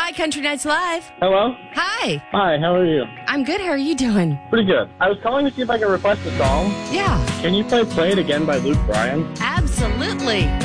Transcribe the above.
Hi, Country Nights Live. Hello? Hi. Hi, how are you? I'm good. How are you doing? Pretty good. I was calling to see if I could request a song. Yeah. Can you play It Again by Luke Bryan? Absolutely.